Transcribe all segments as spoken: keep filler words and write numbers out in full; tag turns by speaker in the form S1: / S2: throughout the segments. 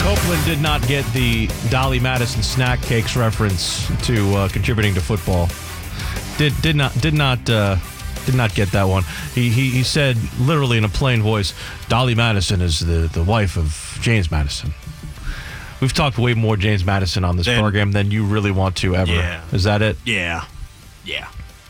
S1: Copeland did not get the Dolly Madison snack cakes reference to uh, contributing to football. Did did not did not uh, did not get that one. He, he he said literally in a plain voice, Dolly Madison is the, the wife of James Madison. We've talked way more James Madison on this then, program than you really want to ever.
S2: Yeah.
S1: Is that it?
S2: Yeah. Yeah.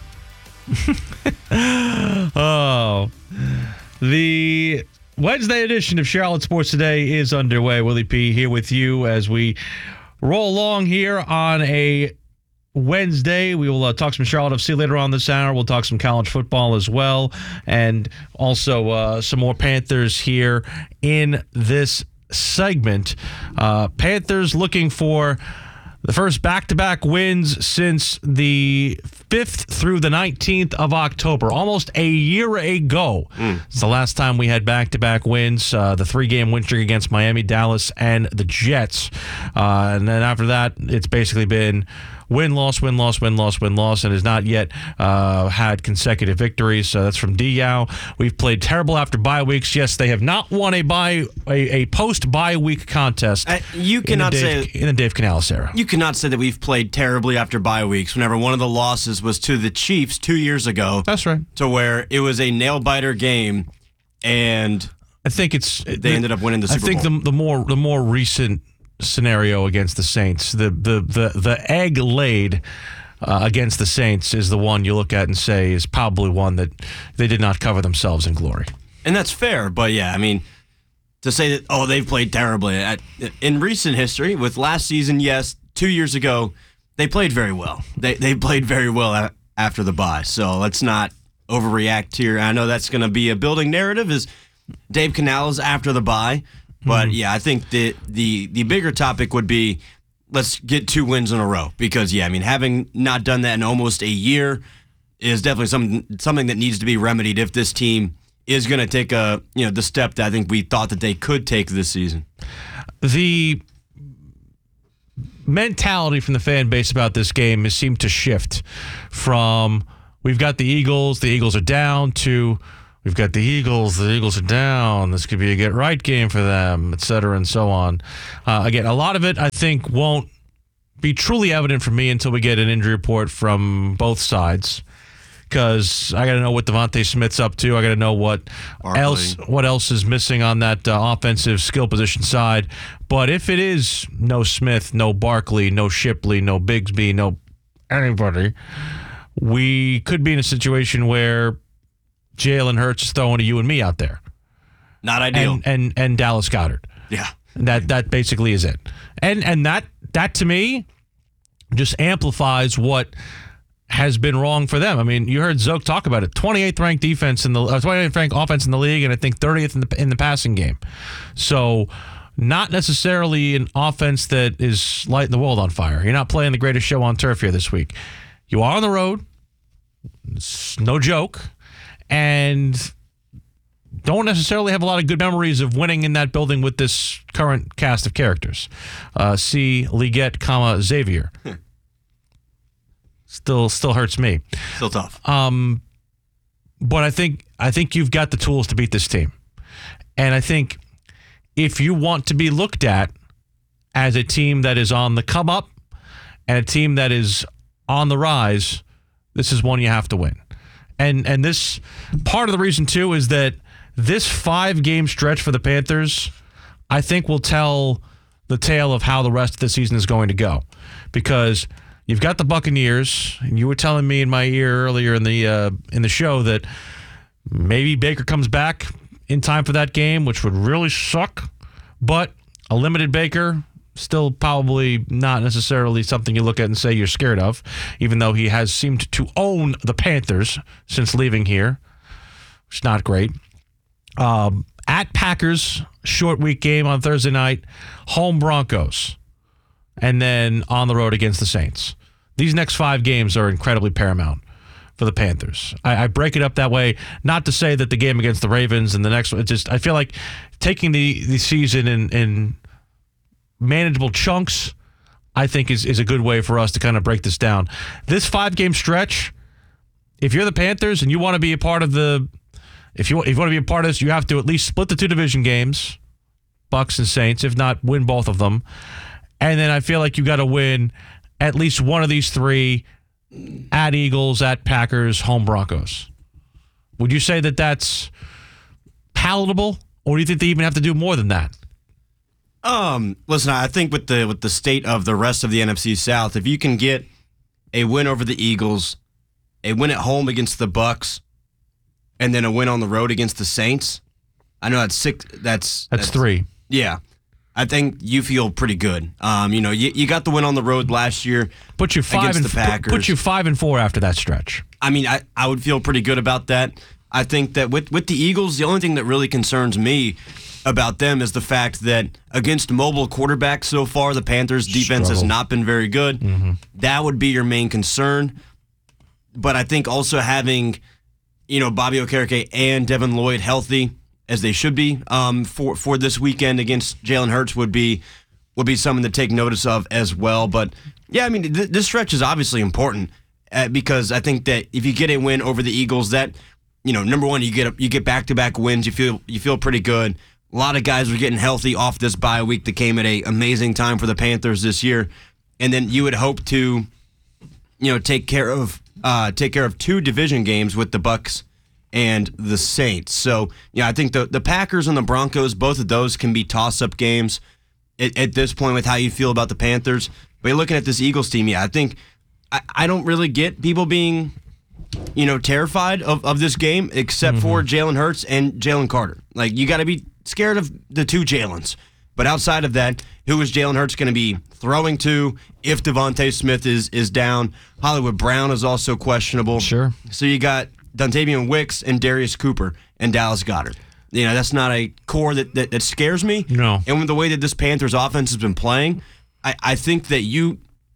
S1: Oh. The Wednesday edition of Charlotte Sports Today is underway. Willie P. here with you as we roll along here on a Wednesday. We will uh, talk some Charlotte F C later on this hour. We'll talk some college football as well, and also uh, some more Panthers here in this segment. Uh, Panthers looking for the first back-to-back wins since the fifth through the nineteenth of October. Almost a year ago. Mm. It's the last time we had back-to-back wins. Uh, the three-game win streak against Miami, Dallas, and the Jets. Uh, and then after that, it's basically been win, loss, win, loss, win, loss, win, loss, and has not yet uh, had consecutive victories. So that's from D-Yow. We've played terrible after bye weeks. Yes, they have not won a bye a, a post-bye week contest.
S2: Uh, you cannot
S1: in Dave,
S2: say
S1: in the Dave Canales era.
S2: You cannot say that we've played terribly after bye weeks. Whenever one of the losses was to the Chiefs two years ago.
S1: That's right.
S2: To where it was a nail-biter game, and
S1: I think it's
S2: they
S1: the,
S2: ended up winning the Super
S1: Bowl. I think
S2: Bowl.
S1: the the more the more recent scenario against the Saints, the the the, the egg laid uh, against the Saints is the one you look at and say is probably one that they did not cover themselves in glory.
S2: And that's fair, but yeah, I mean, to say that, oh, they've played terribly. At, in recent history, with last season, yes, two years ago, they played very well. They they played very well a- after the bye, so let's not overreact here. I know that's going to be a building narrative, is Dave Canales after the bye. But, mm-hmm. yeah, I think the, the the bigger topic would be let's get two wins in a row. Because, yeah, I mean, having not done that in almost a year is definitely something something that needs to be remedied if this team is going to take a you know the step that I think we thought that they could take this season.
S1: The mentality from the fan base about this game has seemed to shift from we've got the Eagles, the Eagles are down, to we've got the Eagles, the Eagles are down, this could be a get-right game for them, et cetera, and so on. Uh, again, a lot of it, I think, won't be truly evident for me until we get an injury report from both sides, because I got to know what Devontae Smith's up to. I got to know what
S2: Barkley.
S1: else what else is missing on that uh, offensive skill position side. But if it is no Smith, no Barkley, no Shipley, no Bigsby, no anybody, we could be in a situation where Jalen Hurts is throwing to you and me out there.
S2: Not ideal.
S1: And and, and Dallas Goedert.
S2: Yeah.
S1: That that basically is it. And and that that to me just amplifies what has been wrong for them. I mean, you heard Zoke talk about it. twenty-eighth ranked defense in the uh, twenty-eighth ranked offense in the league, and I think thirtieth in the in the passing game. So not necessarily an offense that is lighting the world on fire. You're not playing the greatest show on turf here this week. You are on the road. It's no joke. And don't necessarily have a lot of good memories of winning in that building with this current cast of characters. Uh, see Leggett, comma, Xavier. Still still hurts me.
S2: Still tough.
S1: Um, but I think I think you've got the tools to beat this team. And I think if you want to be looked at as a team that is on the come up and a team that is on the rise, this is one you have to win. And and this part of the reason, too, is that this five-game stretch for the Panthers, I think, will tell the tale of how the rest of the season is going to go. Because you've got the Buccaneers, and you were telling me in my ear earlier in the uh, in the show that maybe Baker comes back in time for that game, which would really suck. But a limited Baker, still probably not necessarily something you look at and say you're scared of, even though he has seemed to own the Panthers since leaving here, which is not great. Um, at Packers, short week game on Thursday night, home Broncos, and then on the road against the Saints. These next five games are incredibly paramount for the Panthers. I, I break it up that way, not to say that the game against the Ravens and the next one, it just I feel like taking the, the season in, in manageable chunks, I think is, is a good way for us to kind of break this down. This five-game stretch, if you're the Panthers and you want to be a part of the, if you, if you want to be a part of this, you have to at least split the two division games, Bucks and Saints, if not win both of them. And then I feel like you got to win at least one of these three at Eagles, at Packers, home Broncos. Would you say that that's palatable, or do you think they even have to do more than that?
S2: Um, listen, I think with the with the state of the rest of the N F C South, if you can get a win over the Eagles, a win at home against the Bucks, and then a win on the road against the Saints, I know that's six. That's
S1: That's,
S2: that's
S1: three.
S2: Yeah, I think you feel pretty good. Um, you know, you, you got the win on the road last year.
S1: Put you five
S2: against
S1: and
S2: the Packers.
S1: Put, put you five and four after that stretch.
S2: I mean, I, I would feel pretty good about that. I think that with with the Eagles, the only thing that really concerns me about them is the fact that against mobile quarterbacks so far, the Panthers' defense
S1: Struggle.
S2: has not been very good.
S1: Mm-hmm.
S2: That would be your main concern. But I think also having, you know, Bobby Okereke and Devin Lloyd healthy, as they should be, um, for for this weekend against Jalen Hurts would be would be something to take notice of as well. But yeah, I mean, th- this stretch is obviously important uh, because I think that if you get a win over the Eagles, that, you know, number one, you get a, you get back to back wins, you feel you feel pretty good. A lot of guys were getting healthy off this bye week that came at an amazing time for the Panthers this year, and then you would hope to, you know, take care of uh, take care of two division games with the Bucks and the Saints. So yeah, I think the the Packers and the Broncos, both of those can be toss up games at, at this point with how you feel about the Panthers. But you're looking at this Eagles team, yeah, I think I, I don't really get people being, you know, terrified of, of this game except mm-hmm. for Jalen Hurts and Jalen Carter. Like, you got to be scared of the two Jalens. But outside of that, who is Jalen Hurts going to be throwing to if Devontae Smith is is down? Hollywood Brown is also questionable.
S1: Sure.
S2: So you got Dontavian Wicks and Darius Cooper and Dallas Goedert. You know, that's not a core that, that, that scares me.
S1: No.
S2: And with the way that this Panthers offense has been playing, I, I think that you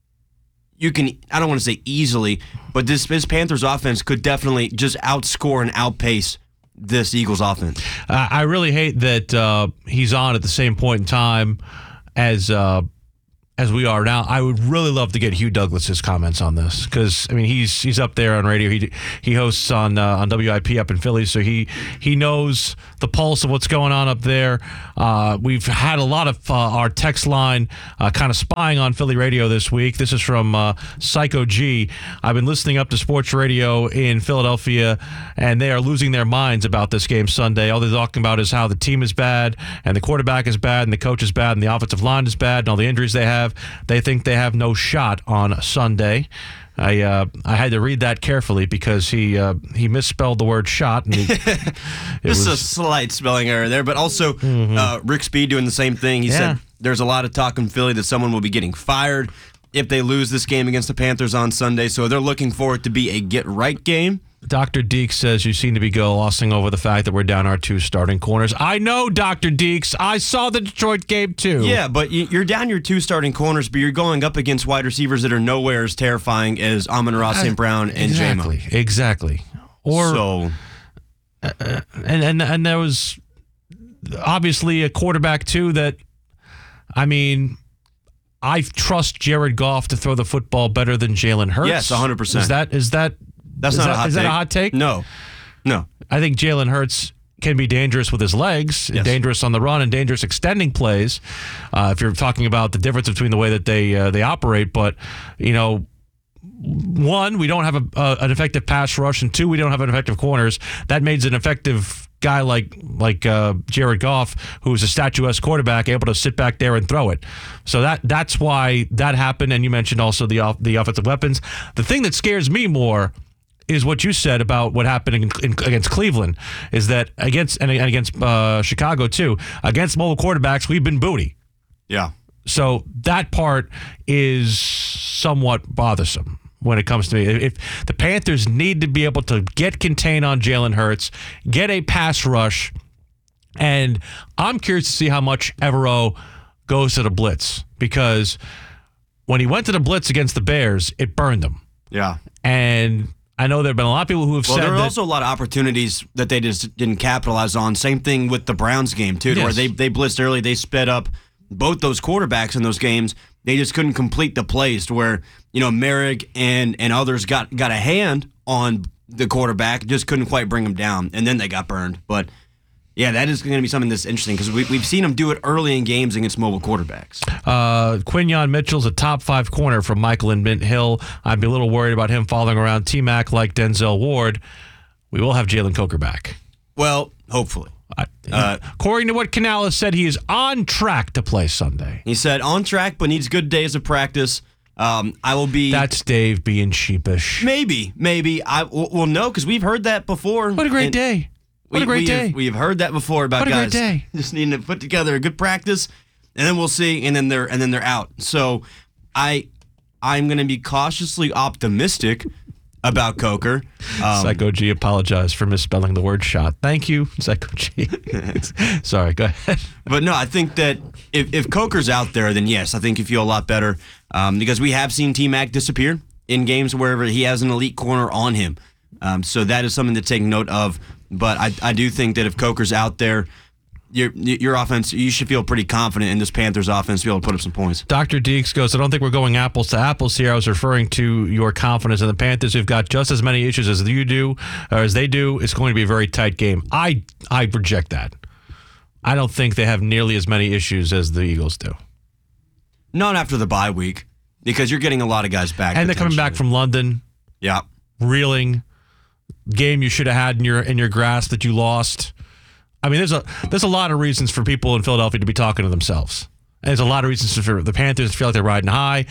S2: you can, I don't want to say easily, but this, this Panthers offense could definitely just outscore and outpace this Eagles offense.
S1: Uh, I really hate that uh, he's on at the same point in time as uh, as we are now. I would really love to get Hugh Douglas's comments on this because I mean he's he's up there on radio. He he hosts on uh, on W I P up in Philly, so he he knows the pulse of what's going on up there. Uh, we've had a lot of uh, our text line uh, kind of spying on Philly radio this week. This is from uh, Psycho G. I've been listening up to sports radio in Philadelphia, and they are losing their minds about this game Sunday. All they're talking about is how the team is bad, and the quarterback is bad, and the coach is bad, and the offensive line is bad, and all the injuries they have. They think they have no shot on Sunday. I uh, I had to read that carefully because he uh, he misspelled the word shot. And he, it
S2: Just
S1: was,
S2: a slight spelling error there, but also mm-hmm. uh, Rick Speed doing the same thing. He
S1: yeah.
S2: said there's a lot of talk in Philly that someone will be getting fired if they lose this game against the Panthers on Sunday, so they're looking for it to be a get-right game.
S1: Doctor Deeks says you seem to be glossing over the fact that we're down our two starting corners. I know, Doctor Deeks. I saw the Detroit game, too.
S2: Yeah, but you're down your two starting corners, but you're going up against wide receivers that are nowhere as terrifying as Amon-Ra Saint Brown and
S1: exactly,
S2: J-Mo.
S1: Exactly. Or,
S2: so,
S1: uh, and, and, and there was obviously a quarterback, too, that, I mean, I trust Jared Goff to throw the football better than Jalen Hurts.
S2: Yes, one hundred percent.
S1: Is that... Is that
S2: That's
S1: is
S2: not
S1: that,
S2: a hot
S1: is
S2: take.
S1: that a hot take?
S2: No. No.
S1: I think Jalen Hurts can be dangerous with his legs,
S2: yes.
S1: dangerous on the run, and dangerous extending plays. Uh, if you're talking about the difference between the way that they uh, they operate, but you know, one, we don't have a, uh, an effective pass rush, and two, we don't have an effective corners. That makes an effective guy like like uh, Jared Goff, who's a statuesque quarterback, able to sit back there and throw it. So that that's why that happened. And you mentioned also the off, the offensive weapons. The thing that scares me more is what you said about what happened in, in, against Cleveland, is that against and against uh, Chicago too, against mobile quarterbacks, we've been booty.
S2: Yeah.
S1: So that part is somewhat bothersome when it comes to me. If the Panthers need to be able to get contained on Jalen Hurts, get a pass rush, and I'm curious to see how much Evero goes to the blitz, because when he went to the blitz against the Bears, it burned him.
S2: Yeah.
S1: And I know there have been a lot of people who have
S2: well,
S1: said
S2: there were
S1: that,
S2: also a lot of opportunities that they just didn't capitalize on. Same thing with the Browns game, too,
S1: yes.
S2: where they, they blitzed early. They sped up both those quarterbacks in those games. They just couldn't complete the plays to where, you know, Merrick and, and others got, got a hand on the quarterback, just couldn't quite bring him down, and then they got burned. But Yeah, that is going to be something that's interesting because we, we've seen him do it early in games against mobile quarterbacks.
S1: Uh, Quinyon Mitchell's a top five corner from Michael and Mint Hill. I'd be a little worried about him following around T-Mac like Denzel Ward. We will have Jalen Coker back.
S2: Well, hopefully.
S1: I, uh, according to what Canales said, he is on track to play Sunday.
S2: He said on track, but needs good days of practice. Um, I will be.
S1: That's Dave being sheepish.
S2: Maybe, maybe. I will well, no, because we've heard that before.
S1: What a great
S2: and
S1: day. What
S2: we,
S1: a great
S2: we
S1: day.
S2: Have, we have heard that before about
S1: what a
S2: guys
S1: great day.
S2: just needing to put together a good practice, and then we'll see, and then they're and then they're out. So I I'm going to be cautiously optimistic about Coker. Um,
S1: Psycho G apologized for misspelling the word shot. Thank you, Psycho G. Sorry, go ahead.
S2: But no, I think that if, if Coker's out there, then yes, I think you feel a lot better um, because we have seen T-Mac disappear in games wherever he has an elite corner on him. Um, so that is something to take note of. But I, I do think that if Coker's out there, your your offense, you should feel pretty confident in this Panthers offense to be able to put up some points.
S1: Doctor Deeks goes, I don't think we're going apples to apples here. I was referring to your confidence in the Panthers. We've got just as many issues as you do, or as they do. It's going to be a very tight game. I I reject that. I don't think they have nearly as many issues as the Eagles do.
S2: Not after the bye week, because you're getting a lot of guys back.
S1: And they're coming back from London.
S2: Yeah.
S1: Reeling. Game you should have had in your in your grasp that you lost. I mean, there's a there's a lot of reasons for people in Philadelphia to be talking to themselves. And there's a lot of reasons for the Panthers to feel like they're riding high.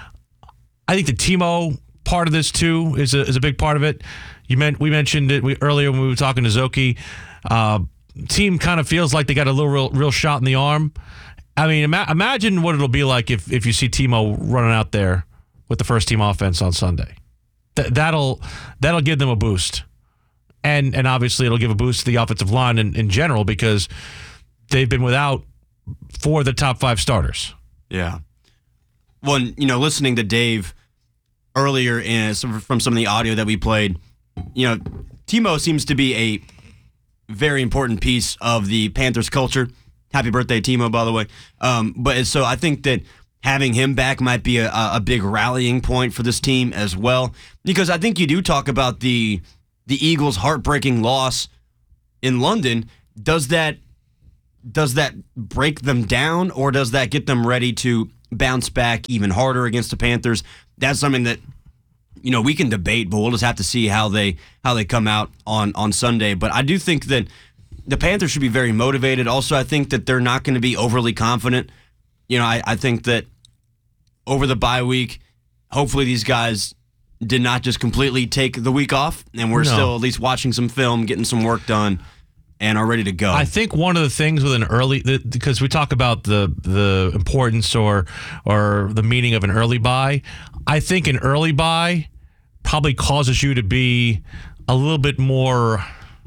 S1: I think the Timo part of this too is a is a big part of it. You meant we mentioned it we, earlier when we were talking to Zoki. Uh, team kind of feels like they got a little real, real shot in the arm. I mean, ima- imagine what it'll be like if if you see Timo running out there with the first team offense on Sunday. Th- that'll that'll give them a boost. And and obviously it'll give a boost to the offensive line in, in general because they've been without four of the top five starters.
S2: Yeah. Well, you know, listening to Dave earlier in, from some of the audio that we played, you know, Timo seems to be a very important piece of the Panthers culture. Happy birthday, Timo, by the way. Um, but so I think that having him back might be a, a big rallying point for this team as well. Because I think you do talk about the the Eagles' heartbreaking loss in London. Does that does that break them down, or does that get them ready to bounce back even harder against the Panthers? That's something that, you know, we can debate, but we'll just have to see how they how they come out on, on Sunday. But I do think that the Panthers should be very motivated. Also, I think that they're not going to be overly confident. You know, I, I think that over the bye week, hopefully these guys did not just completely take the week off, and we're
S1: No.
S2: still at least watching some film, getting some work done, and are ready to go.
S1: I think one of the things with an early, because we talk about the the importance or or the meaning of an early buy, I think an early buy probably causes you to be a little bit more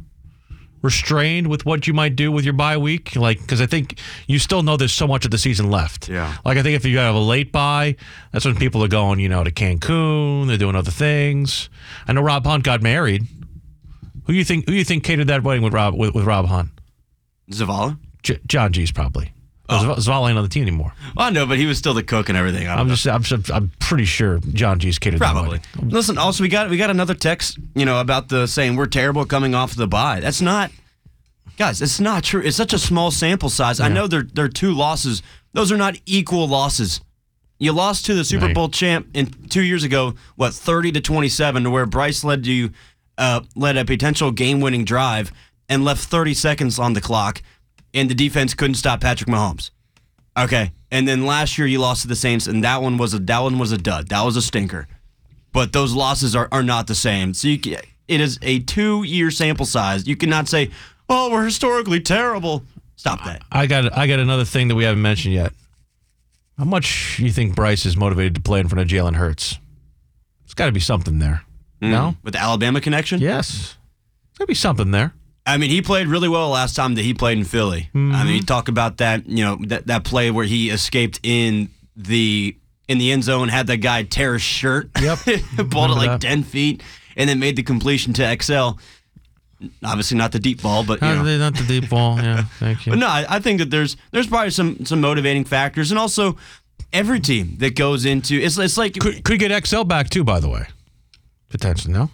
S1: restrained with what you might do with your bye week, like because I think you still know there's so much of the season left.
S2: Yeah.
S1: Like I think if you have a late bye, that's when people are going, you know, to Cancun. They're doing other things. I know Rob Hunt got married. Who you think? Who you think catered that wedding with Rob with, with Rob Hunt?
S2: Zavala?
S1: J- John G's probably. Oh. Zavala Zavala ain't on the team anymore.
S2: Well, I know, but he was still the cook and everything. I don't
S1: I'm
S2: know.
S1: just, I'm, just- I'm pretty sure John G's catered that
S2: Probably.
S1: wedding.
S2: Listen, also we got we got another text, you know, about the saying we're terrible coming off the bye. That's not, guys. It's not true. It's such a small sample size. I know they're they're two losses. Those are not equal losses. You lost to the Super
S1: Right.
S2: Bowl champ in two years ago, what thirty to twenty-seven, to where Bryce led you uh, led a potential game-winning drive and left thirty seconds on the clock, and the defense couldn't stop Patrick Mahomes. Okay, and then last year you lost to the Saints, and that one was a that one was a dud. That was a stinker. But those losses are, are not the same. So you can, it is a two-year sample size. You cannot say, "Oh, we're historically terrible." Stop that.
S1: I got, I got another thing that we haven't mentioned yet. How much do you think Bryce is motivated to play in front of Jalen Hurts? There's got to be something there. No?
S2: With the Alabama connection?
S1: Yes. There's got to be something there.
S2: I mean, he played really well last time that he played in Philly.
S1: Mm-hmm.
S2: I mean, you talk about that, you know, that, that play where he escaped in the in the end zone, had that guy tear his shirt,
S1: Yep.
S2: pulled it
S1: Remember
S2: like
S1: that.
S2: ten feet, and then made the completion to X L. Obviously not the deep ball, but you know.
S1: Not the deep ball. Yeah, thank you.
S2: But no, I, I think that there's there's probably some some motivating factors, and also every team that goes into it's it's like
S1: Could, could get X L back too, by the way. Potentially, no?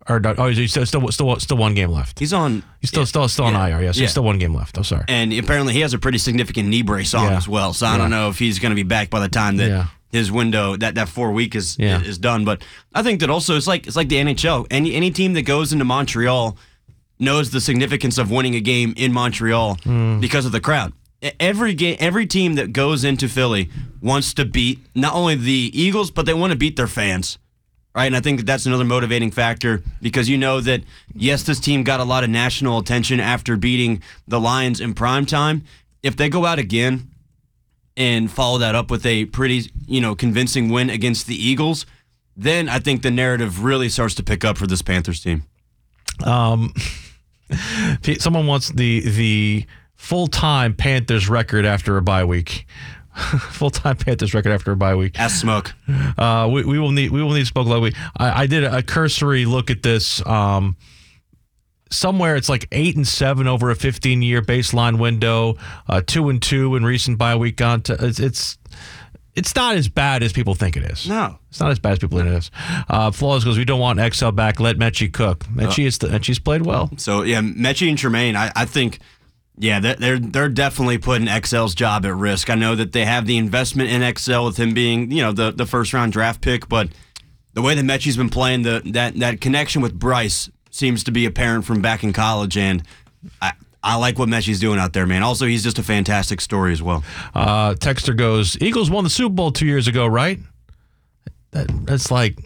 S1: Or oh, he's still still still, still one game left.
S2: He's on.
S1: He's still
S2: yeah,
S1: still still on
S2: yeah,
S1: I R. Yes,
S2: yeah.
S1: he's still one game left. I'm sorry.
S2: And apparently he has a pretty significant knee brace on
S1: Yeah.
S2: as well. So I
S1: Yeah.
S2: don't know if he's going to be back by the time that
S1: Yeah.
S2: his window that, that four week is
S1: Yeah.
S2: is done. But I think that also it's like it's like the N H L. Any any team that goes into Montreal knows the significance of winning a game in Montreal
S1: Mm.
S2: because of the crowd. Every game, every team that goes into Philly wants to beat not only the Eagles, but they want to beat their fans. Right, and I think that that's another motivating factor because you know that, yes, this team got a lot of national attention after beating the Lions in prime time. If they go out again and follow that up with a pretty, you know, convincing win against the Eagles, then I think the narrative really starts to pick up for this Panthers team.
S1: Um, someone wants the the full-time Panthers record after a bye week. Full-time Panthers record after a bye week.
S2: Ask Smoke.
S1: Uh, we, we will need we will need Smoke like we. I, I did a cursory look at this. Um, somewhere it's like eight and seven over a fifteen-year baseline window. Uh, two and two in recent bye week. Gone to, it's it's it's not as bad as people think it is.
S2: No.
S1: It's not as bad as people think it is. Uh, Flawless goes, we don't want X L back. Let Mechie cook. Mechie is Mechie's played well.
S2: So yeah, Mechie and Tremaine, I, I think. Yeah, they're they're definitely putting X L's job at risk. I know that they have the investment in X L with him being, you know, the, the first round draft pick, but the way that Mechie's been playing, the that that connection with Bryce seems to be apparent from back in college, and I I like what Mechie's doing out there, man. Also, he's just a fantastic story as well.
S1: Uh, Texter goes, Eagles won the Super Bowl two years ago, right? That that's like,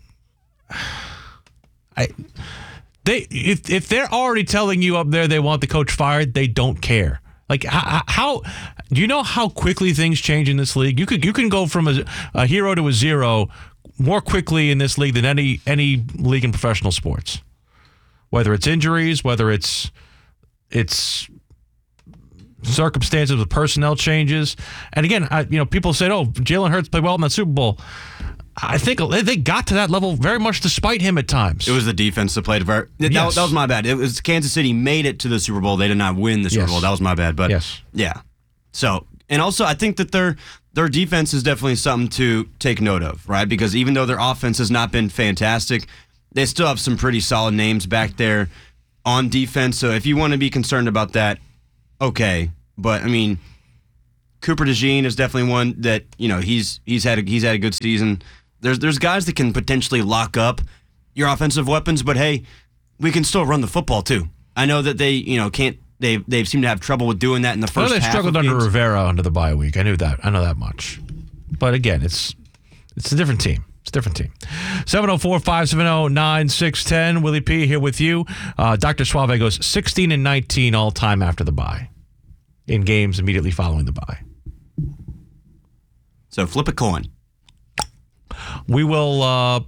S1: I. They if if they're already telling you up there they want the coach fired, they don't care. Like how, how do you know how quickly things change in this league? You could you can go from a, a hero to a zero more quickly in this league than any any league in professional sports. Whether it's injuries, whether it's it's circumstances with personnel changes, and again, I, you know, people said, "Oh, Jalen Hurts played well in that Super Bowl." I think they got to that level very much despite him at times.
S2: It was the defense that played very. That,
S1: Yes.
S2: that was my bad. It was Kansas City made it to the Super Bowl. They did not win the Super
S1: Yes.
S2: Bowl. That was my bad. But
S1: Yes.
S2: yeah. So and also I think that their their defense is definitely something to take note of, right? Because even though their offense has not been fantastic, they still have some pretty solid names back there on defense. So if you want to be concerned about that, okay. But I mean, Cooper DeJean is definitely one that you know he's he's had a, he's had a good season. There's there's guys that can potentially lock up your offensive weapons, but hey, we can still run the football too. I know that they you know can't they they seem to have trouble with doing that in the
S1: I know
S2: first
S1: they
S2: half
S1: struggled
S2: of
S1: under
S2: games.
S1: Rivera under the bye week. I knew that. I know that much. But again, it's it's a different team. It's a different team. seven oh four, five seven oh, nine six one oh. Willie P here with you. Uh, Doctor Suave goes sixteen and nineteen all time after the bye in games immediately following the bye.
S2: So flip a coin.
S1: We will uh,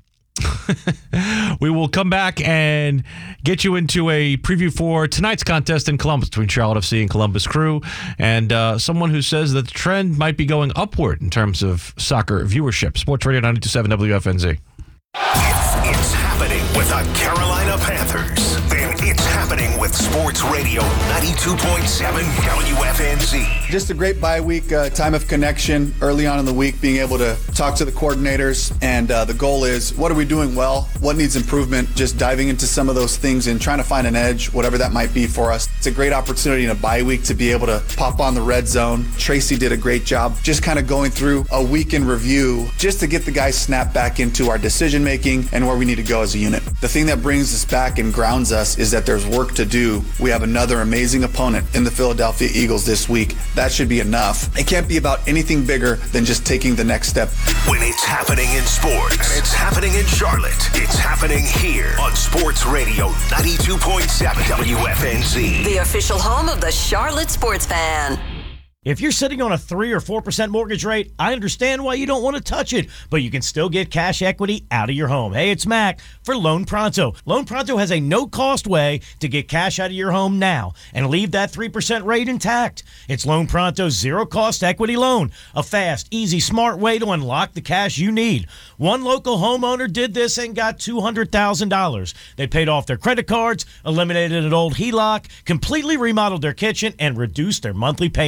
S1: we will come back and get you into a preview for tonight's contest in Columbus between Charlotte F C and Columbus Crew, and uh, someone who says that the trend might be going upward in terms of soccer viewership. Sports Radio ninety-two point seven W F N Z.
S3: If it's happening with the Carolina Panthers, then it's happening with Sports Radio ninety-two point seven W F N Z.
S4: Just a great bye week, uh, time of connection early on in the week, being able to talk to the coordinators. And uh, the goal is, what are we doing well? What needs improvement? Just diving into some of those things and trying to find an edge, whatever that might be for us. It's a great opportunity in a bye week to be able to pop on the red zone. Tracy did a great job just kind of going through a week in review just to get the guys snapped back into our decision making and where we need to go as a unit. The thing that brings us back and grounds us is that there's work to do. We have another amazing opponent in the Philadelphia Eagles this week. That should be enough. It can't be about anything bigger than just taking the next step.
S3: When it's happening in sports, it's happening in Charlotte. It's happening here on Sports Radio ninety-two point seven W F N Z.
S5: The official home of the Charlotte Sports Fan.
S6: If you're sitting on a three or four percent mortgage rate, I understand why you don't want to touch it, but you can still get cash equity out of your home. Hey, it's Mac for Loan Pronto. Loan Pronto has a no-cost way to get cash out of your home now and leave that three percent rate intact. It's Loan Pronto's zero-cost equity loan, a fast, easy, smart way to unlock the cash you need. One local homeowner did this and got two hundred thousand dollars. They paid off their credit cards, eliminated an old H E L O C, completely remodeled their kitchen, and reduced their monthly payments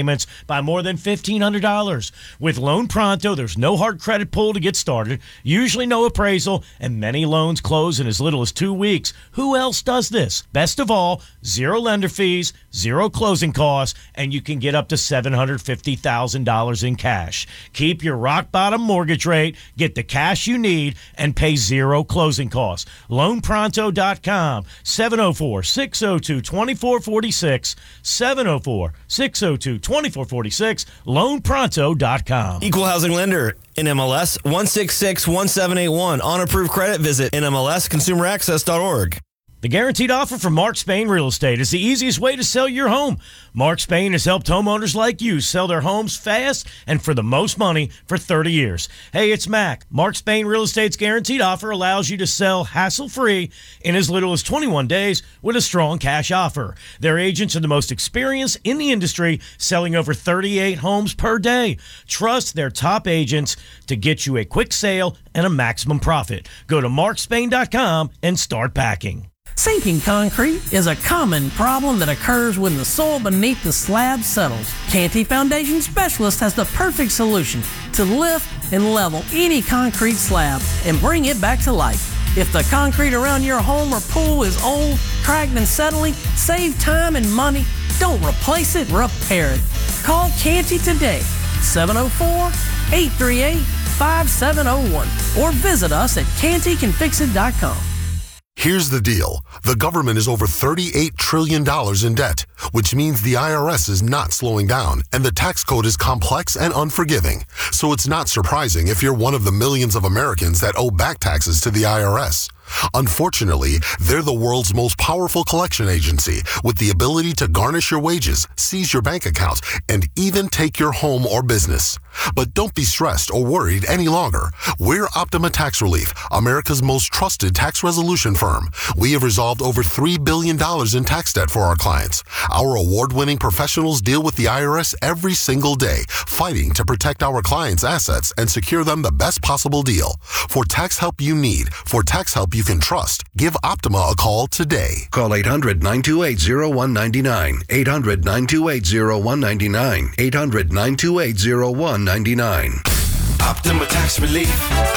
S6: by more than fifteen hundred dollars. With Loan Pronto, there's no hard credit pull to get started, usually no appraisal, and many loans close in as little as two weeks. Who else does this? Best of all, zero lender fees, zero closing costs, and you can get up to seven hundred fifty thousand dollars in cash. Keep your rock bottom mortgage rate, get the cash you need, and pay zero closing costs. loan pronto dot com, seven oh four, six oh two, two four four six, seven oh four, six oh two, two four four six, loan pronto dot com.
S7: Equal housing lender, N M L S one six six one seven eight one. On approved credit, visit N M L S consumer access dot org.
S6: The guaranteed offer from Mark Spain Real Estate is the easiest way to sell your home. Mark Spain has helped homeowners like you sell their homes fast and for the most money for thirty years. Hey, it's Mac. Mark Spain Real Estate's guaranteed offer allows you to sell hassle-free in as little as twenty-one days with a strong cash offer. Their agents are the most experienced in the industry, selling over thirty-eight homes per day. Trust their top agents to get you a quick sale and a maximum profit. Go to mark spain dot com and start packing.
S8: Sinking concrete is a common problem that occurs when the soil beneath the slab settles. Canty Foundation Specialist has the perfect solution to lift and level any concrete slab and bring it back to life. If the concrete around your home or pool is old, cracked, and settling, save time and money. Don't replace it, repair it. Call Canty today, seven oh four, eight three eight, five seven oh one, or visit us at canty can fix it dot com.
S9: Here's the deal. The government is over thirty-eight trillion dollars in debt, which means the I R S is not slowing down, and the tax code is complex and unforgiving. So it's not surprising if you're one of the millions of Americans that owe back taxes to the I R S. Unfortunately, they're the world's most powerful collection agency with the ability to garnish your wages, seize your bank accounts, and even take your home or business. But don't be stressed or worried any longer. We're Optima Tax Relief, America's most trusted tax resolution firm. We have resolved over three billion dollars in tax debt for our clients. Our award-winning professionals deal with the I R S every single day, fighting to protect our clients' assets and secure them the best possible deal. For tax help you need, for tax help you can trust, give Optima a call today.
S10: Call eight hundred, nine two eight, oh one nine nine. eight hundred, nine two eight, oh one nine nine. eight hundred, nine two eight, oh one nine nine.
S3: Optima Tax Relief.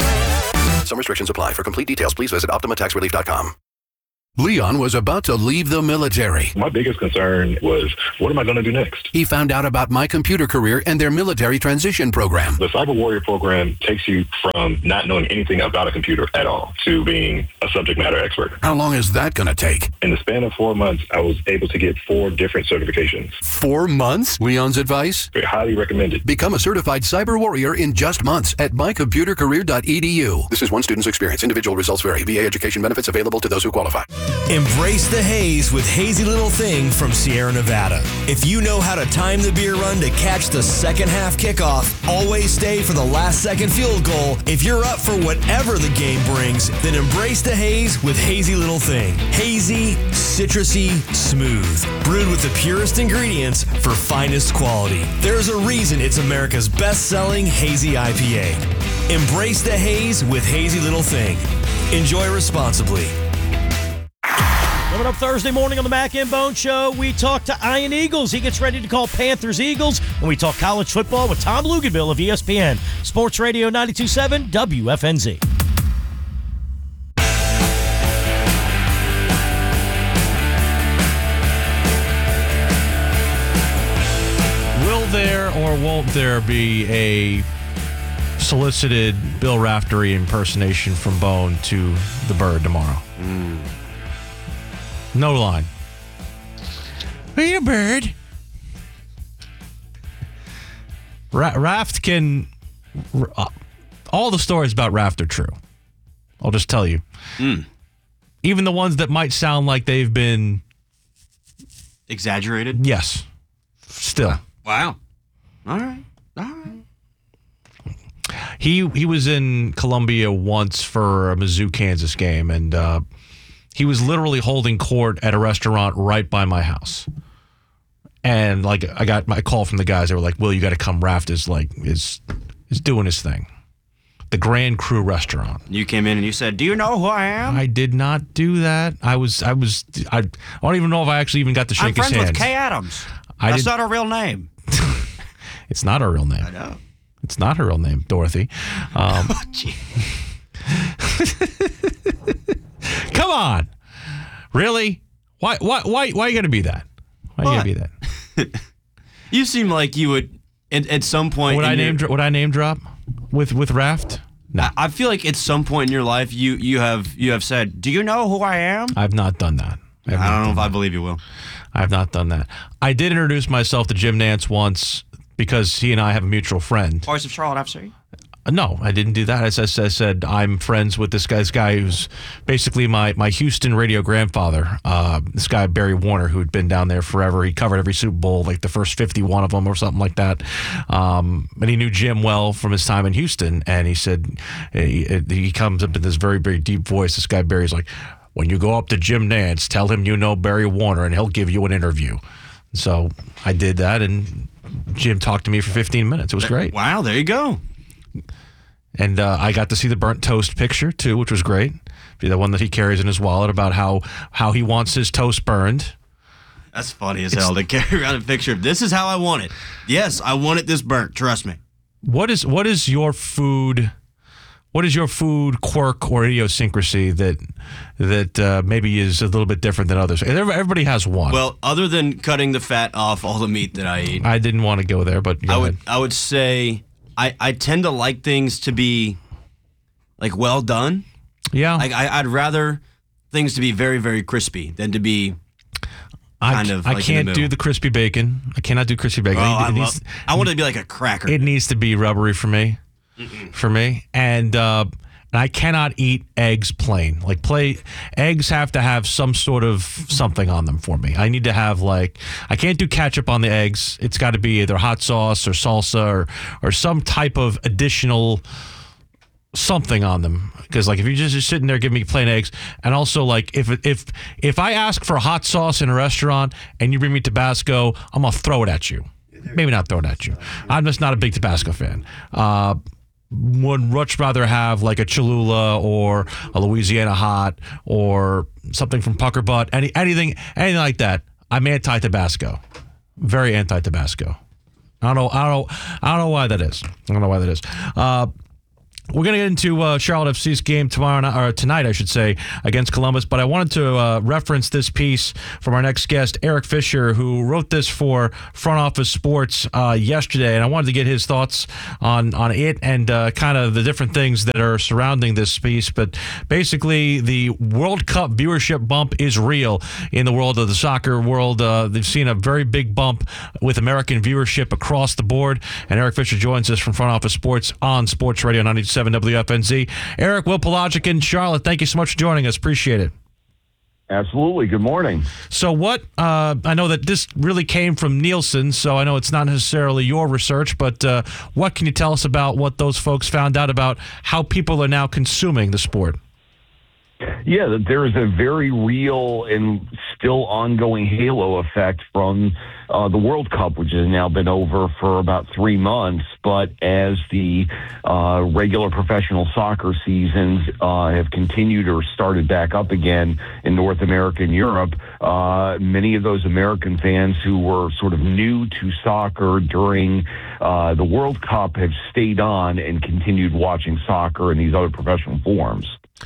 S10: Some restrictions apply. For complete details, please visit optima tax relief dot com.
S11: Leon was about to leave the military.
S12: My biggest concern was, what am I going to do next?
S11: He found out about My Computer Career and their military transition program.
S12: The Cyber Warrior program takes you from not knowing anything about a computer at all to being a subject matter expert.
S11: How long is that going to take?
S12: In the span of four months, I was able to get four different certifications.
S11: Four months? Leon's advice?
S12: Very highly recommended.
S11: Become a certified cyber warrior in just months at my computer career dot e d u.
S10: This is one student's experience. Individual results vary. V A education benefits available to those who qualify.
S7: Embrace the haze with Hazy Little Thing from Sierra Nevada. If you know how to time the beer run to catch the second half kickoff, always stay for the last second field goal. If you're up for whatever the game brings, then embrace the haze with Hazy Little Thing. Hazy, citrusy, smooth. Brewed with the purest ingredients for finest quality. There's a reason it's America's best-selling hazy I P A. Embrace the haze with Hazy Little Thing. Enjoy responsibly.
S6: Coming up Thursday morning on the Mac and Bone Show, we talk to Ian Eagles. He gets ready to call Panthers Eagles, and we talk college football with Tom Luganville of E S P N. Sports Radio ninety-two point seven W F N Z.
S1: Will there or won't there be a solicited Bill Raftery impersonation from Bone to the Bird tomorrow?
S2: Mm.
S1: No line. Be a bird. Ra- Raft can... Uh, all the stories about Raft are true. I'll just tell you.
S2: Mm.
S1: Even the ones that might sound like they've been...
S2: Exaggerated?
S1: Yes. Still.
S2: Wow. All right. All right.
S1: He, he was in Columbia once for a Mizzou, Kansas game, and... Uh, He was literally holding court at a restaurant right by my house. And like I got my call from the guys. They were like, "Will, you got to come. Raft is like is is doing his thing." The Grand Cru restaurant.
S2: You came in and you said, "Do you know who I am?"
S1: I did not do that. I was I was I, I don't even know if I actually even got to shake
S2: I'm
S1: his hand.
S2: friends with Kay Adams.
S1: I
S2: That's
S1: did,
S2: not her real name.
S1: It's not her real name.
S2: I know.
S1: It's not her real name, Dorothy. Um,
S2: Oh, gee.
S1: come on. Really? Why why why why are you going to be that? Why are you going to be that?
S2: You seem like you would at, at some point.
S1: Would
S2: in
S1: I
S2: your-
S1: name dro- would I name drop with with Raft? No.
S2: I feel like at some point in your life, you you have you have said, "Do you know who I am?"
S1: I've not done that.
S2: I don't know if I believe you will.
S1: I've not done that. I did introduce myself to Jim Nance once because he and I have a mutual friend.
S2: Voice of Charlotte, officer.
S1: No, I didn't do that. I said, I said I'm friends with this guy's guy who's basically my, my Houston radio grandfather. Uh, this guy, Barry Warner, who'd been down there forever. He covered every Super Bowl, like the first fifty-one of them or something like that. Um, and he knew Jim well from his time in Houston. And he said, he, he comes up in this very, very deep voice. This guy, Barry's like, when you go up to Jim Nance, tell him you know Barry Warner and he'll give you an interview. So I did that, and Jim talked to me for fifteen minutes. It was great.
S2: Wow, there you go.
S1: And uh, I got to see the burnt toast picture, too, which was great. The one that he carries in his wallet about how, how he wants his toast burned.
S2: That's funny as hell to carry around a picture of this is how I want it. Yes, I want it this burnt. Trust me.
S1: What is what is your food? What is your food quirk or idiosyncrasy that that uh, maybe is a little bit different than others? Everybody has one.
S2: Well, other than cutting the fat off all the meat that I eat,
S1: I didn't want to go there, but go
S2: I would
S1: ahead.
S2: I would say I, I tend to like things to be like well done.
S1: Yeah,
S2: Like I, I'd rather things to be very very crispy than to be kind
S1: I,
S2: of.
S1: I
S2: like in
S1: can't
S2: the
S1: do
S2: middle.
S1: the crispy bacon. I cannot do crispy bacon.
S2: Oh,
S1: It
S2: I, love,
S1: needs-
S2: I want it to be like a cracker.
S1: It needs to be rubbery for me. For me, and uh, and I cannot eat eggs plain. Like play eggs have to have some sort of something on them for me. I need to have like I can't do ketchup on the eggs. It's got to be either hot sauce or salsa or or some type of additional something on them. Because like if you're just, just sitting there giving me plain eggs, and also like if if if I ask for hot sauce in a restaurant and you bring me Tabasco, I'm gonna throw it at you. Maybe not throw it at you. I'm just not a big Tabasco fan. Uh, would much rather have like a Cholula or a Louisiana Hot or something from Pucker Butt, any anything anything like that. I'm anti-Tabasco, very anti-Tabasco. I don't know. I don't know. I don't know why that is. I don't know why that is. Uh, We're going to get into uh, Charlotte F C's game tomorrow night, or tonight, I should say, against Columbus. But I wanted to uh, reference this piece from our next guest, Eric Fisher, who wrote this for Front Office Sports uh, yesterday. And I wanted to get his thoughts on, on it and uh, kind of the different things that are surrounding this piece. But basically, the World Cup viewership bump is real in the world of the soccer world. Uh, they've seen a very big bump with American viewership across the board. And Eric Fisher joins us from Front Office Sports on Sports Radio ninety-seven W F N Z. Eric, Will Pelagic in Charlotte, thank you so much for joining us. Appreciate it.
S13: Absolutely. Good morning.
S1: So what, uh, I know that this really came from Nielsen, so I know it's not necessarily your research, but uh, what can you tell us about what those folks found out about how people are now consuming the sport?
S13: Yeah, that there is a very real and still ongoing halo effect from uh, the World Cup, which has now been over for about three months. But as the uh, regular professional soccer seasons uh, have continued or started back up again in North America and Europe, uh, many of those American fans who were sort of new to soccer during uh, the World Cup have stayed on and continued watching soccer in these other professional forms.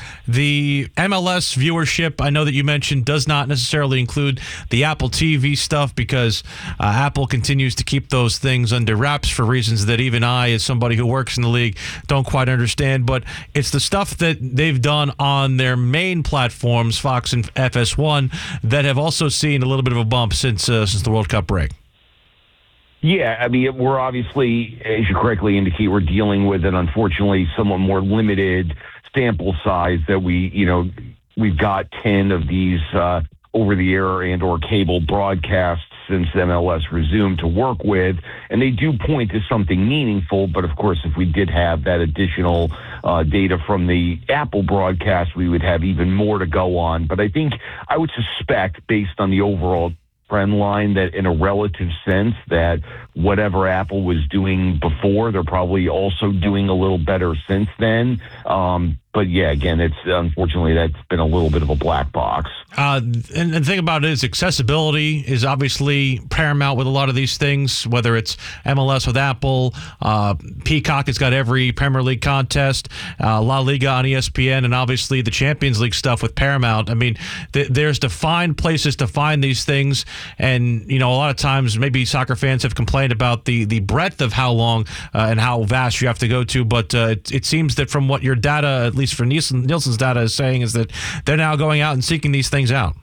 S1: The M L S viewership, I know that you mentioned, does not necessarily include the Apple T V stuff because uh, Apple continues to keep those things under wraps for reasons that even I, as somebody who works in the league, don't quite understand. But it's the stuff that they've done on their main platforms, Fox and F S one, that have also seen a little bit of a bump since uh, since the World Cup break.
S13: Yeah, I mean, we're obviously, as you correctly indicate, we're dealing with an unfortunately somewhat more limited sample size that we, you know, we've got ten of these uh, over-the-air and or cable broadcasts since M L S resumed to work with, and they do point to something meaningful. But of course, if we did have that additional uh, data from the Apple broadcast, we would have even more to go on. But I think I would suspect, based on the overall trend line, that in a relative sense that whatever Apple was doing before, they're probably also doing a little better since then. Um, but yeah, again, it's unfortunately that's been a little bit of a black box.
S1: Uh, and, and the thing about it is accessibility is obviously paramount with a lot of these things, whether it's M L S with Apple, uh, Peacock has got every Premier League contest, uh, La Liga on E S P N, and obviously the Champions League stuff with Paramount. I mean, th- there's defined places to find these things, and, you know, a lot of times maybe soccer fans have complained about the, the breadth of how long uh, and how vast you have to go to, but uh, it, it seems that from what your data, at least for Nielsen, Nielsen's data, is saying is that they're now going out and seeking these things out.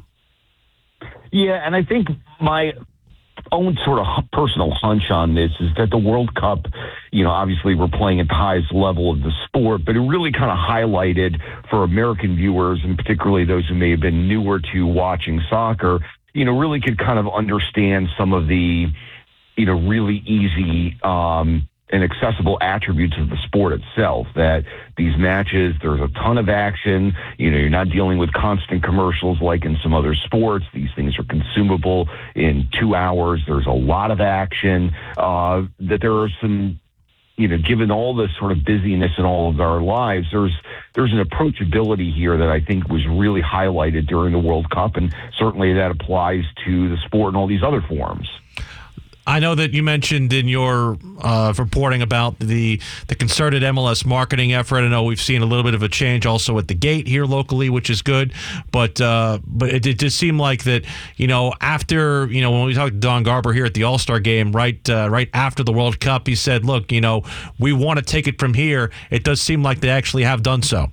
S13: Yeah, and I think my own sort of personal hunch on this is that the World Cup, you know, obviously we're playing at the highest level of the sport, but it really kind of highlighted for American viewers, and particularly those who may have been newer to watching soccer, you know, really could kind of understand some of the, you know, really easy um, and accessible attributes of the sport itself, that these matches, there's a ton of action. You know, you're not dealing with constant commercials like in some other sports. These things are consumable in two hours. There's a lot of action, uh, that there are some, you know, given all the sort of busyness in all of our lives, there's there's an approachability here that I think was really highlighted during the World Cup, and certainly that applies to the sport and all these other forms.
S1: I know that you mentioned in your uh, reporting about the the concerted M L S marketing effort. I know we've seen a little bit of a change also at the gate here locally, which is good. But uh, but it, it did seem like that, you know, after, you know, when we talked to Don Garber here at the All-Star game, right uh, right after the World Cup, he said, look, you know, we want to take it from here. It does seem like they actually have done so.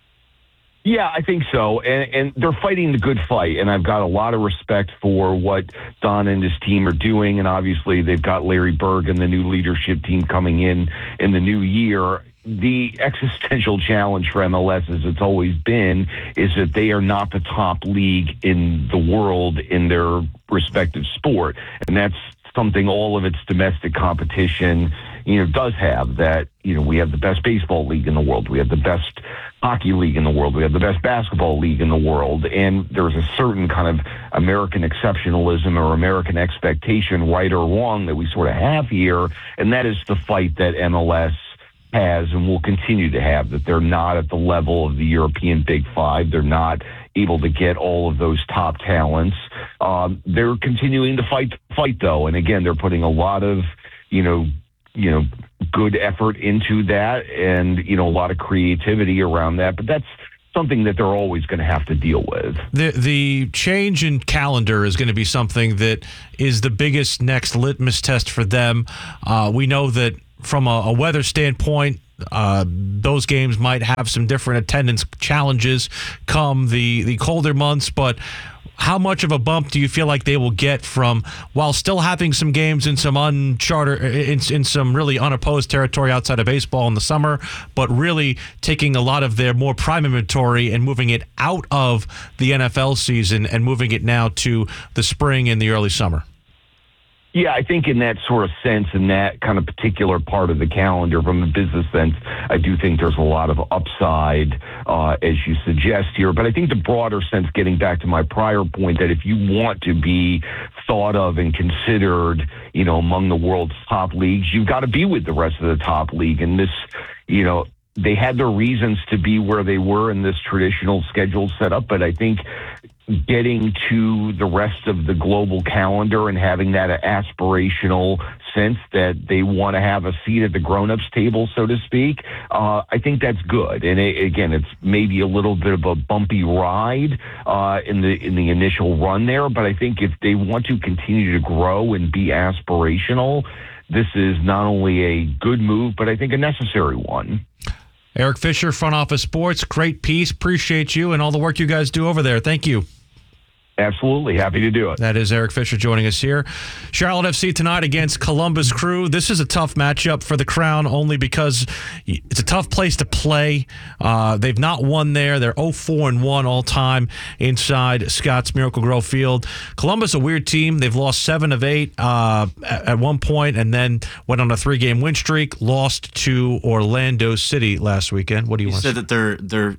S13: Yeah, I think so. And, and they're fighting the good fight. And I've got a lot of respect for what Don and his team are doing. And obviously they've got Larry Berg and the new leadership team coming in in the new year. The existential challenge for M L S, as it's always been, is that they are not the top league in the world in their respective sport. And that's something all of its domestic competition, you know, does have. That, you know, we have the best baseball league in the world. We have the best hockey league in the world. We have the best basketball league in the world. And there's a certain kind of American exceptionalism or American expectation, right or wrong, that we sort of have here. And that is the fight that M L S has and will continue to have, that they're not at the level of the European Big Five. They're not able to get all of those top talents. Um, they're continuing to fight, fight though. And again, they're putting a lot of, you know, you know, good effort into that, and, you know, a lot of creativity around that. But that's something that they're always going to have to deal with.
S1: The the change in calendar is going to be something that is the biggest next litmus test for them. Uh, we know that from a, a weather standpoint, uh, those games might have some different attendance challenges come the, the colder months, but how much of a bump do you feel like they will get from, while still having some games in some uncharted, in, in some really unopposed territory outside of baseball in the summer, but really taking a lot of their more prime inventory and moving it out of the N F L season and moving it now to the spring and the early summer?
S13: Yeah, I think in that sort of sense, in that kind of particular part of the calendar, from a business sense, I do think there's a lot of upside, uh, as you suggest here. But I think the broader sense, getting back to my prior point, that if you want to be thought of and considered, you know, among the world's top leagues, you've got to be with the rest of the top league. And this, you know, they had their reasons to be where they were in this traditional schedule setup, but I think getting to the rest of the global calendar and having that aspirational sense that they want to have a seat at the grown-ups table, so to speak, uh, I think that's good. And it, again, it's maybe a little bit of a bumpy ride uh, in the in the initial run there, but I think if they want to continue to grow and be aspirational, this is not only a good move, but I think a necessary one.
S1: Eric Fisher, Front Office Sports, great piece. Appreciate you and all the work you guys do over there. Thank you.
S13: Absolutely. Happy to do it.
S1: That is Eric Fisher joining us here. Charlotte F C tonight against Columbus Crew. This is a tough matchup for the Crown only because it's a tough place to play. Uh, they've not won there. They're oh four and one all time inside Scott's Miracle-Gro Field. Columbus, a weird team. They've lost seven of eight uh, at one point and then went on a three-game win streak, lost to Orlando City last weekend. What do you,
S2: you
S1: want
S2: said
S1: to say?
S2: that they're they're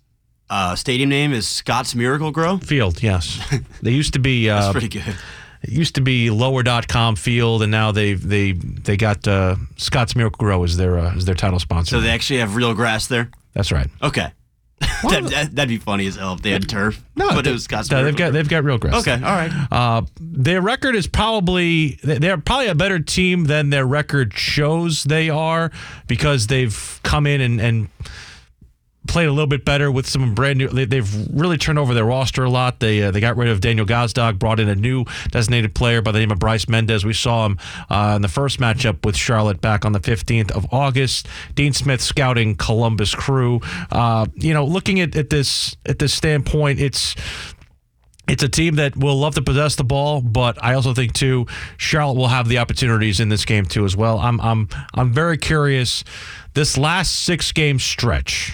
S2: Uh, stadium name is Scott's Miracle-Gro
S1: Field, yes. They used to be... Uh,
S2: That's pretty good.
S1: It used to be lower dot com Field, and now they they they got uh, Scott's Miracle-Gro as their uh, as their title sponsor.
S2: So they actually have real grass there?
S1: That's right.
S2: Okay. that, that, that'd be funny as hell if they had turf.
S1: No,
S2: but
S1: they,
S2: it was Scotts
S1: no, they've got they've got real grass.
S2: Okay, all right.
S1: Uh, their record is probably they're probably a better team than their record shows they are because they've come in and, and played a little bit better with some brand new. They, they've really turned over their roster a lot. They uh, they got rid of Daniel Gazdag, brought in a new designated player by the name of Bryce Mendez. We saw him uh, in the first matchup with Charlotte back on the fifteenth of August. Dean Smith scouting Columbus Crew. Uh, you know, looking at, at this at this standpoint, it's. It's a team that will love to possess the ball, but I also think too Charlotte will have the opportunities in this game too as well. I'm I'm I'm very curious. This last six game stretch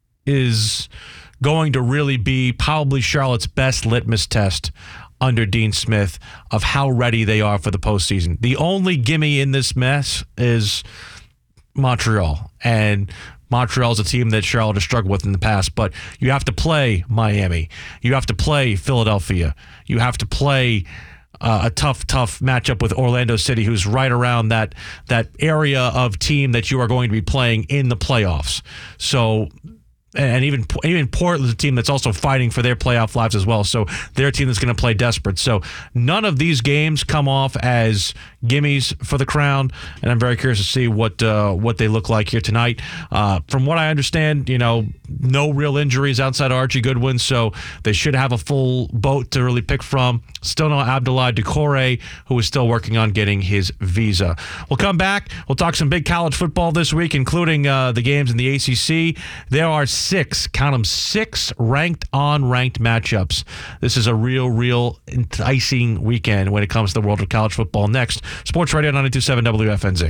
S1: is going to really be probably Charlotte's best litmus test under Dean Smith of how ready they are for the postseason. The only gimme in this mess is Montreal, and Montreal's a team that Charlotte has struggled with in the past, but you have to play Miami. You have to play Philadelphia. You have to play uh, a tough, tough matchup with Orlando City, who's right around that that area of team that you are going to be playing in the playoffs. So, and even even Portland's a team that's also fighting for their playoff lives as well. So they're a team that's going to play desperate. So none of these games come off as gimmies for the Crown, and I'm very curious to see what uh, what they look like here tonight. Uh, from what I understand, you know, no real injuries outside of Archie Goodwin, so they should have a full boat to really pick from. Still no Abdoulaye Doucouré, who is still working on getting his visa. We'll come back. We'll talk some big college football this week, including uh, the games in the A C C. There are six, count them, six ranked on ranked matchups. This is a real, real enticing weekend when it comes to the world of college football. Next, Sports Radio ninety-two point seven W F N Z.
S3: If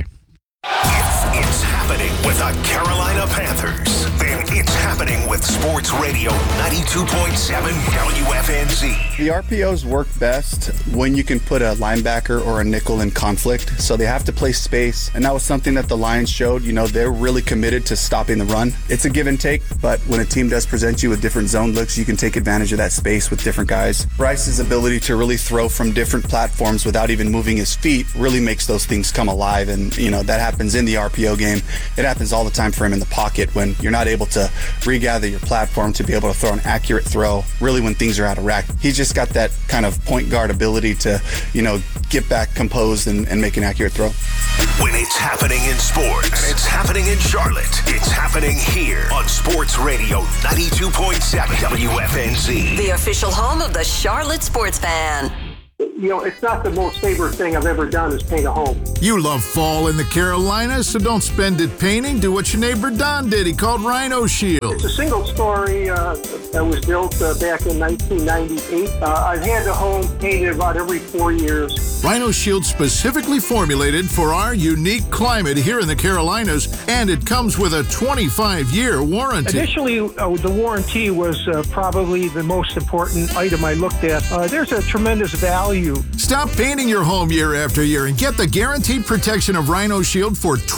S3: it's happening with the Carolina Panthers, then it's happening with Sports Radio ninety-two point seven W F N Z.
S4: The R P Os work best when you can put a linebacker or a nickel in conflict, so they have to play space, and that was something that the Lions showed. You know, they're really committed to stopping the run. It's a give and take, but when a team does present you with different zone looks, you can take advantage of that space with different guys. Bryce's ability to really throw from different platforms without even moving his feet really makes those things come alive, and you know, that happens in the R P O game. It happens all the time for him in the pocket when you're not able to regather your platform to be able to throw an accurate throw, really when things are out of rack. He's just got that kind of point guard ability to, you know, get back composed and, and make an accurate throw.
S3: When it's happening in sports, and it's happening in Charlotte, it's happening here on Sports Radio ninety-two point seven W F N Z.
S5: The official home of the Charlotte Sports Fan.
S14: You know, it's not the most favorite thing I've ever done is paint a home.
S15: You love fall in the Carolinas, so don't spend it painting. Do what your neighbor Don did. He called Rhino Shield.
S14: It's a single story uh, that was built uh, back in nineteen ninety-eight. Uh, I've had the home painted about every four years.
S15: Rhino Shield specifically formulated for our unique climate here in the Carolinas, and it comes with a twenty-five year warranty.
S14: Initially, uh, the warranty was uh, probably the most important item I looked at. Uh, there's a tremendous value.
S15: Stop painting your home year after year and get the guaranteed protection of Rhino Shield for